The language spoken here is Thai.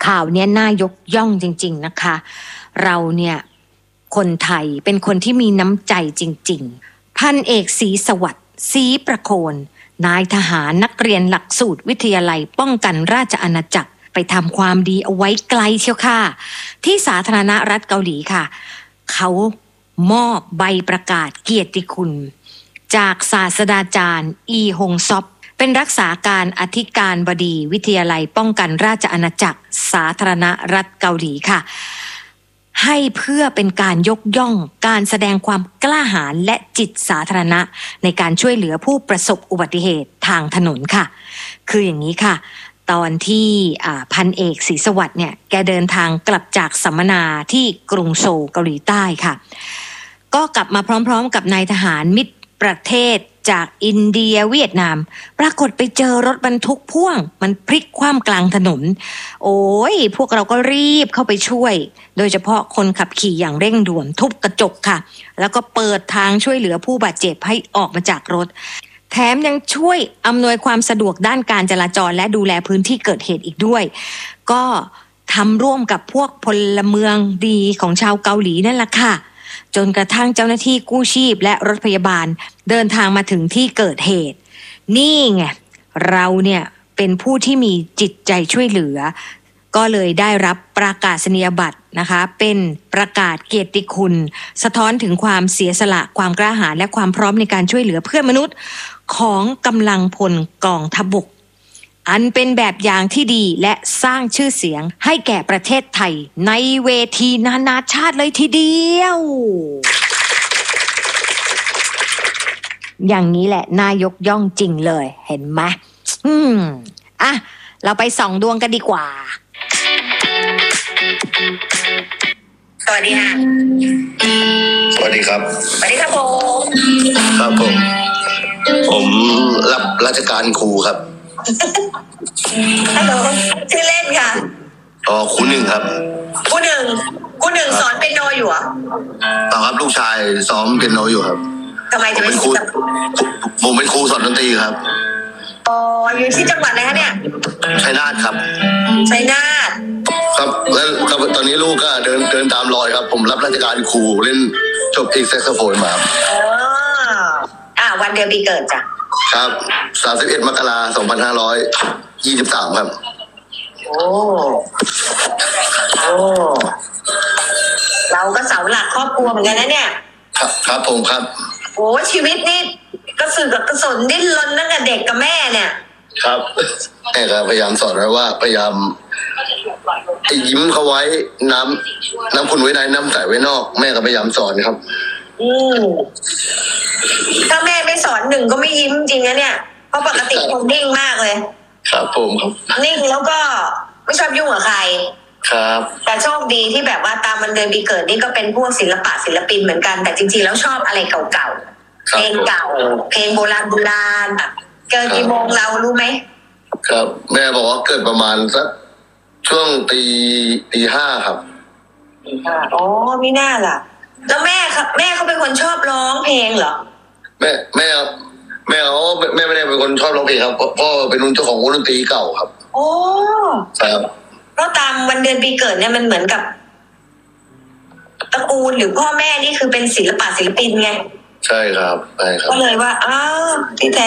ข่าวเนี้ยน่ายกย่องจริงๆนะคะเราเนี่ยคนไทยเป็นคนที่มีน้ำใจจริงๆพันเอกศรีสวัสดิ์ศรีประโคนนายทหารนักเรียนหลักสูตรวิทยาลัยป้องกันราชอาณาจักรไปทำความดีเอาไว้ไกลเชียวค่ะที่สาธารณรัฐเกาหลีค่ะเขามอบใบประกาศเกียรติคุณจากศาสตราจารย์อีฮงซอปเป็นรักษาการอธิการบดีวิทยาลัยป้องกันราชอาณาจักรสาธารณรัฐเกาหลีค่ะให้เพื่อเป็นการยกย่องการแสดงความกล้าหาญและจิตสาธารณะในการช่วยเหลือผู้ประสบอุบัติเหตุทางถนนค่ะคืออย่างนี้ค่ะตอนที่พันเอกศรีสวัสดิ์เนี่ยแกเดินทางกลับจากสัมมนาที่กรุงโซลเกาหลีใต้ค่ะก็กลับมาพร้อมๆกับนายทหารมิตรประเทศจากอินเดียเวียดนามปรากฏไปเจอรถบรรทุกพ่วงมันพลิกคว่ำกลางถนนโอ้ยพวกเราก็รีบเข้าไปช่วยโดยเฉพาะคนขับขี่อย่างเร่งด่วนทุบกระจกค่ะแล้วก็เปิดทางช่วยเหลือผู้บาดเจ็บให้ออกมาจากรถแถมยังช่วยอำนวยความสะดวกด้านการจราจรและดูแลพื้นที่เกิดเหตุอีกด้วยก็ทำร่วมกับพวกพลเมืองดีของชาวเกาหลีนั่นแหละค่ะจนกระทั่งเจ้าหน้าที่กู้ชีพและรถพยาบาลเดินทางมาถึงที่เกิดเหตุนี่ไงเราเนี่ยเป็นผู้ที่มีจิตใจช่วยเหลือก็เลยได้รับประกาศนียบัตรนะคะเป็นประกาศเกียรติคุณสะท้อนถึงความเสียสละความกล้าหาญและความพร้อมในการช่วยเหลือเพื่อนมนุษย์ของกำลังพลกองทัพบกอันเป็นแบบอย่างที่ดีและสร้างชื่อเสียงให้แก่ประเทศไทยในเวทีนานาชาติเลยทีเดียวอย่างนี้แหละนายกย่องจริงเลยเห็นไหมอ่ะเราไปส่องดวงกันดีกว่าสวัสดีค่ะสวัสดีครับสวัสดีครับผมครับผมรับราชการครูครับฮัลโหลชื่อเล่นค่ะครูหนึ่งครับครูหนึ่งสอนเปียโนอยู่เหรอต่อครับลูกชายซ้อมเปียโนอยู่ครับทำไมจะเป็นครูผมเป็นครูสอนดนตรีครับอยู่ที่จังหวัดอะไรคะเนี่ยชัยนาทครับชัยนาทครับแล้วตอนนี้ลูกก็เดินตามรอยครับผมรับราชการครูเล่นจบที่แซกโซโฟนมาวันเดือนปีเกิดจ้ะครับ31 มกราคม 2523ครับโอ้เราก็เสาหลักครอบครัวเหมือนกันนะเนี่ยครับผมครับโอ้ชีวิตนี่กระสือกระสนดิ้นรนตั้งแต่เด็กกับแม่เนี่ยครับแม่ก็พยายามสอนไว้ว่าพยายามยิ้มเขาไว้น้ำคุณไว้ในน้ำใสไว้นอกแม่ก็พยายามสอนครับถ้าแม่ไม่สอนหนึ่งก็ไม่ยิ้มจริงนะเนี่ยเพราะปกติคงนิ่งมากเลยครับผมครับนิ่งแล้วก็ไม่ชอบยุ่งกับใครครับแต่โชคดีที่แบบว่าตามวันเดือนปีเกิดนี่ก็เป็นพวกศิลปินเหมือนกันแต่จริงๆแล้วชอบอะไรเก่าๆเพลงเก่าเพลงโบราณแบบเกิดกี่โมงเรารู้ไหมครับแม่บอกว่าเกิดประมาณสักช่วงตีห้าครับอ๋อไม่น่าล่ะแล้วแม่เขาเป็นคนชอบร้องเพลงเหรอแม่ไม่ได้เป็นคนชอบร้องเพลงครับพ่อเป็นเจ้าของวงดนตรีเก่าครับโอ้ครับเพราะตามวันเดือนปีเกิดเนี่ยมันเหมือนกับตระกูลหรือพ่อแม่นี่คือเป็นศิลปินไงใช่ครับก็เลยว่าที่แท้